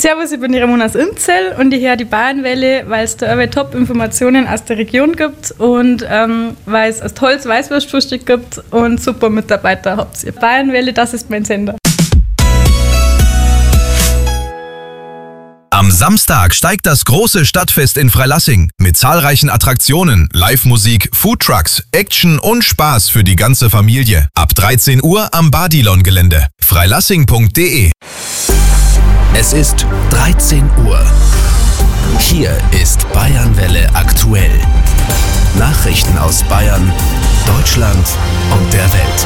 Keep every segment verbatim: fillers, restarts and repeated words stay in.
Servus, ich bin die Ramona aus Inzell und ich höre die Bayernwelle, weil es da alle Top-Informationen aus der Region gibt und ähm, weil es ein tolles Weißwurstfrühstück gibt und super Mitarbeiter habt ihr. Bayernwelle, das ist mein Sender. Am Samstag steigt das große Stadtfest in Freilassing mit zahlreichen Attraktionen, Live-Musik, Foodtrucks, Action und Spaß für die ganze Familie. Ab dreizehn Uhr am Badilon-Gelände. freilassing punkt de. Es ist dreizehn Uhr. Hier ist Bayernwelle aktuell. Nachrichten aus Bayern, Deutschland und der Welt.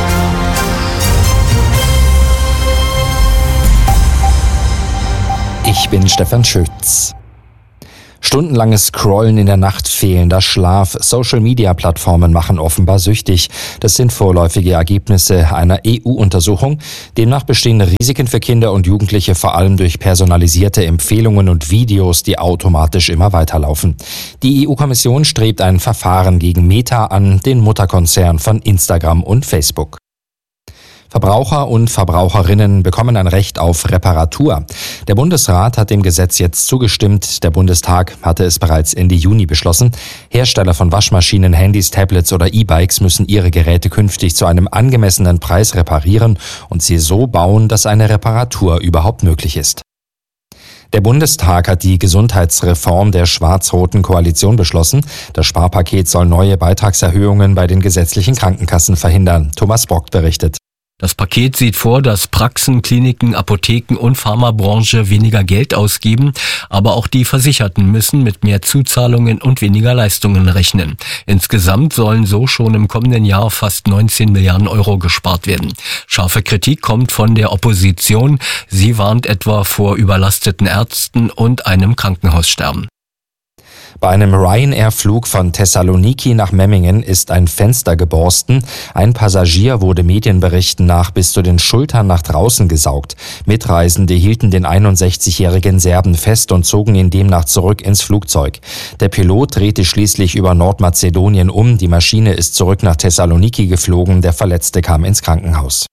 Ich bin Stefan Schütz. Stundenlanges Scrollen in der Nacht, fehlender Schlaf, Social-Media-Plattformen machen offenbar süchtig. Das sind vorläufige Ergebnisse einer E U-Untersuchung. Demnach bestehen Risiken für Kinder und Jugendliche vor allem durch personalisierte Empfehlungen und Videos, die automatisch immer weiterlaufen. Die E U-Kommission strebt ein Verfahren gegen Meta an, den Mutterkonzern von Instagram und Facebook. Verbraucher und Verbraucherinnen bekommen ein Recht auf Reparatur. Der Bundesrat hat dem Gesetz jetzt zugestimmt. Der Bundestag hatte es bereits Ende Juni beschlossen. Hersteller von Waschmaschinen, Handys, Tablets oder E-Bikes müssen ihre Geräte künftig zu einem angemessenen Preis reparieren und sie so bauen, dass eine Reparatur überhaupt möglich ist. Der Bundestag hat die Gesundheitsreform der schwarz-roten Koalition beschlossen. Das Sparpaket soll neue Beitragserhöhungen bei den gesetzlichen Krankenkassen verhindern. Thomas Bock berichtet. Das Paket sieht vor, dass Praxen, Kliniken, Apotheken und Pharmabranche weniger Geld ausgeben, aber auch die Versicherten müssen mit mehr Zuzahlungen und weniger Leistungen rechnen. Insgesamt sollen so schon im kommenden Jahr fast neunzehn Milliarden Euro gespart werden. Scharfe Kritik kommt von der Opposition. Sie warnt etwa vor überlasteten Ärzten und einem Krankenhaussterben. Bei einem Ryanair-Flug von Thessaloniki nach Memmingen ist ein Fenster geborsten. Ein Passagier wurde Medienberichten nach bis zu den Schultern nach draußen gesaugt. Mitreisende hielten den einundsechzigjährigen Serben fest und zogen ihn demnach zurück ins Flugzeug. Der Pilot drehte schließlich über Nordmazedonien um. Die Maschine ist zurück nach Thessaloniki geflogen. Der Verletzte kam ins Krankenhaus.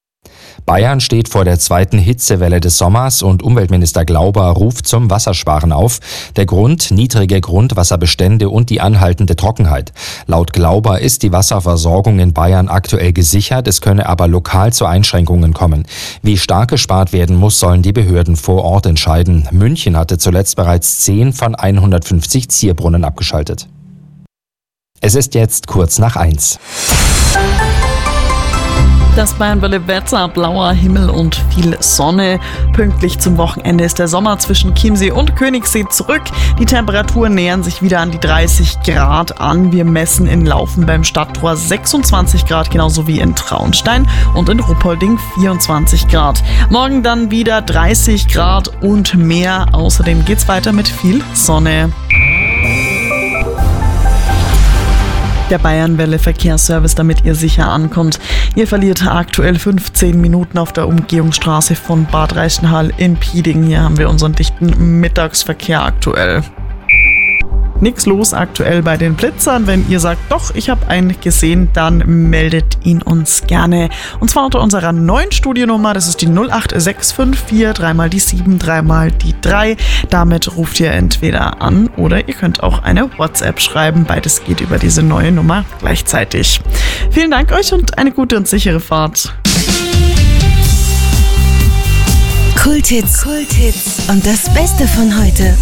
Bayern steht vor der zweiten Hitzewelle des Sommers und Umweltminister Glauber ruft zum Wassersparen auf. Der Grund: niedrige Grundwasserbestände und die anhaltende Trockenheit. Laut Glauber ist die Wasserversorgung in Bayern aktuell gesichert, es könne aber lokal zu Einschränkungen kommen. Wie stark gespart werden muss, sollen die Behörden vor Ort entscheiden. München hatte zuletzt bereits zehn von hundertfünfzig Zierbrunnen abgeschaltet. Es ist jetzt kurz nach eins. Das Bayernwelle-Wetter, blauer Himmel und viel Sonne. Pünktlich zum Wochenende ist der Sommer zwischen Chiemsee und Königssee zurück. Die Temperaturen nähern sich wieder an die dreißig Grad an. Wir messen in Laufen beim Stadttor sechsundzwanzig Grad, genauso wie in Traunstein und in Ruppolding vierundzwanzig Grad. Morgen dann wieder dreißig Grad und mehr. Außerdem geht's weiter mit viel Sonne. Der Bayernwelle Verkehrsservice, damit ihr sicher ankommt. Ihr verliert aktuell fünfzehn Minuten auf der Umgehungsstraße von Bad Reichenhall in Pieding. Hier haben wir unseren dichten Mittagsverkehr aktuell. Nix los aktuell bei den Blitzern. Wenn ihr sagt, doch, ich habe einen gesehen, dann meldet ihn uns gerne. Und zwar unter unserer neuen Studionummer, das ist die null acht sechs fünf vier, dreimal die sieben, dreimal die drei. Damit ruft ihr entweder an oder ihr könnt auch eine WhatsApp schreiben. Beides geht über diese neue Nummer gleichzeitig. Vielen Dank euch und eine gute und sichere Fahrt. Kulthits. Kulthits. Und das Beste von heute.